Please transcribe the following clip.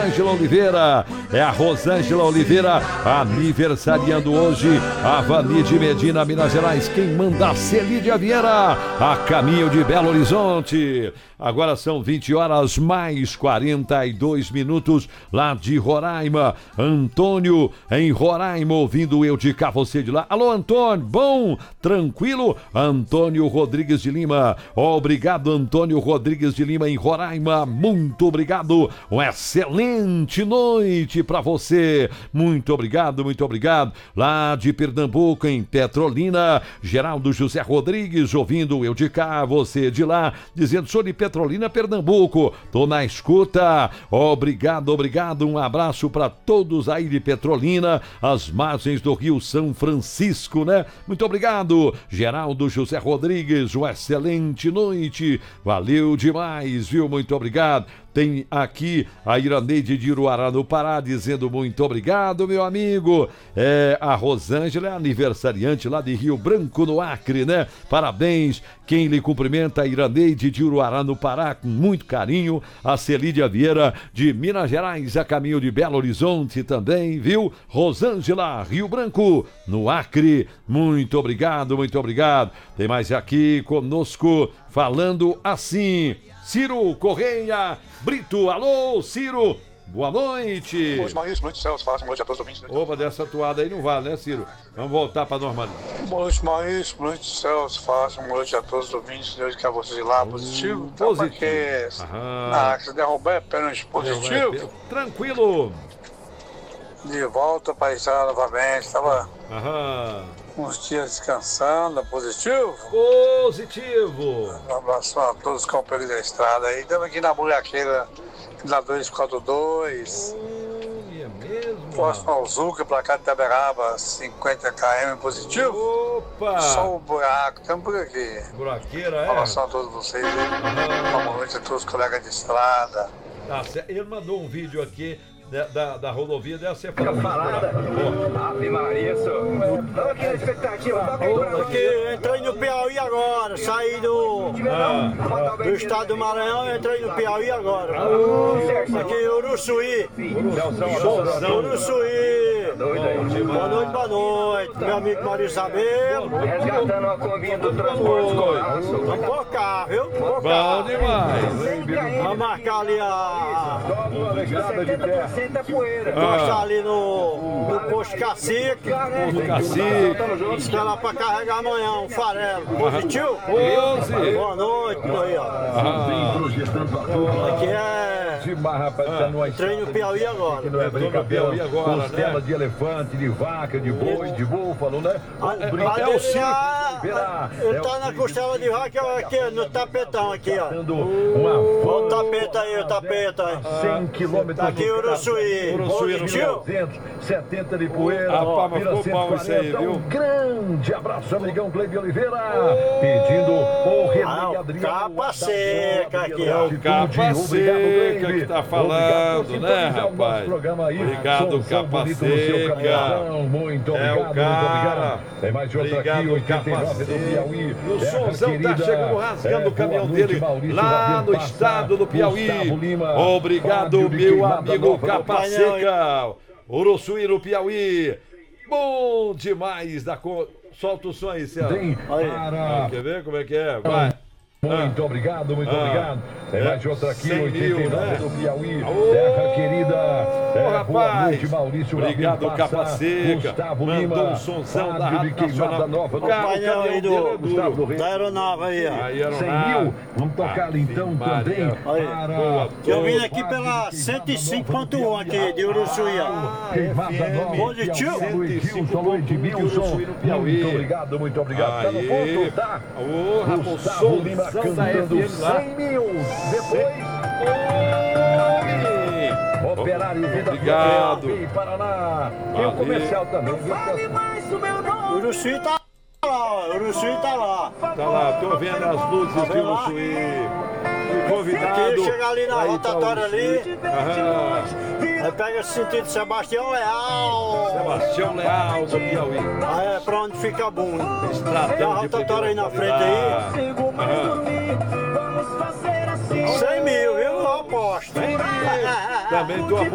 Rosângela Oliveira. É a Rosângela Oliveira aniversariando hoje. A Vani de Medina, Minas Gerais. Quem manda a Celídia Vieira, a caminho de Belo Horizonte. Agora são 20 horas mais 42 minutos lá de Roraima. Antônio em Roraima, ouvindo eu de cá, você de lá. Alô, Antônio, bom? Tranquilo? Antônio Rodrigues de Lima. Obrigado, Antônio Rodrigues de Lima em Roraima. Muito obrigado. Uma excelente noite para você. Muito obrigado, muito obrigado. Lá de Pernambuco, em Petrolina, Geraldo José Rodrigues, ouvindo eu de cá, você de lá, dizendo: sou de Petrolina, Pernambuco. Tô na escuta. Obrigado, obrigado. Um abraço para todos aí de Petrolina, as margens do Rio São Francisco, né? Muito obrigado, Geraldo José Rodrigues. Uma excelente noite. Valeu demais, viu? Muito obrigado. Tem aqui a Iraneide de Iruará, no Pará, dizendo muito obrigado, meu amigo. A Rosângela é aniversariante lá de Rio Branco, no Acre, né? Parabéns. Quem lhe cumprimenta, a Iraneide de Iruará, no Pará, com muito carinho. A Celídia Vieira de Minas Gerais, a caminho de Belo Horizonte também, viu? Rosângela, Rio Branco, no Acre. Muito obrigado, muito obrigado. Tem mais aqui conosco falando assim: Ciro Correia Brito. Alô, Ciro, boa noite. Boa noite, Maurício, Celso, fala, boa noite a todos os ouvintes. Opa, dessa toada aí não vale, né, Ciro? Vamos voltar para a normalidade. Boa noite, Maurício, boa noite, Celso, fala, boa noite a todos os ouvintes. Deus que a vocês de lá, positivo. Positivo. Porque se derrubar é pênalti positivo. Tranquilo. De volta para a estrada novamente, estava uns dias descansando, positivo. Positivo. Um abraço a todos os companheiros da estrada aí. Estamos aqui na Bulhaqueira, na 242. É mesmo? Próximo ao Zuca, pra cá de Itaberaba, 50 km positivo. Opa! Só o buraco, estamos por aqui. Buraqueira, é? Um abraço a todos vocês aí. Boa noite a todos os colegas de estrada. Tá certo. Ele mandou um vídeo aqui da rodovia, deve ser falada. Ave Maria, senhor. Tô aqui na expectativa. Aqui, entrei no Piauí agora, saí do estado do Maranhão, entrei no Piauí agora. Aqui em Uruçuí. Uruçuí. Boa noite. Meu amigo Maria Isabel. Resgatando a combinha do transporte escolar. Vamos por cá, viu? Bom demais. Vamos marcar ali a... 70% é poeira. Postar ali no posto Cacique. Está lá para carregar amanhã um farelo. Positivo? Boa noite, aí, ó. Aqui é... Entrei no Piauí agora. Costela de elefante, de vaca, de boi, de búfalo, né? Ele tá na costela de vaca aqui, no tapetão aqui, ó. Olha o tapete aí, o tapete aí. 100 quilômetros. Aqui em Uruçuí. Positivo. 70 de poeira. Mas ficou bom isso aí, viu? Um grande abraço, amigão Cleide Oliveira. Pedindo o René Adriano. Capa seca aqui, ó. Capa seca que tá falando, né, rapaz? Obrigado, Capa Seca. Muito É obrigado, o cara. Tem mais de outra aqui, 89 do Piauí. E o Sonzão tá chegando rasgando o caminhão dele lá no estado do Piauí. Obrigado, meu amigo Capa Seca. Uruçuí no Piauí. Bom demais da solta o som aí, Céu. Quer ver como é que é? Vai. Muito obrigado, muito obrigado. Tem mais de outra aqui, 89 do Piauí. Terra querida. Rapaz. Boa noite, Maurício. Obrigado, Capa Seca. Gustavo Mandou Lima. um sonzão da Rádio de Rádio Queimada Nacional. Nova. O painel aí da aeronave aí, ó. 100 mil. Vamos tocar ali então também. Eu vim aqui pela 105.1 aqui de Uruçuí, ó. Queimada Nova. Positivo. Muito obrigado, muito obrigado. Tá no ponto, tá? Gustavo Lima da cantando FM lá. 100 mil. Depois... Operário Vida Obrigado. Em Paraná. Tem o comercial também. Uruçuí tá lá, Uruçuí tá lá. Tá lá, tô vendo as luzes de Uruçuí. Convidado. Aqui, chega ali na rotatória ali. Aham. Aí pega esse sentido Sebastião Leal. Sebastião Leal do Piauí. Aí é pra onde fica bom. Tem a Estradão de rotatória aí na frente aí. Aham. 100 mil, viu? Eu aposto. Também tô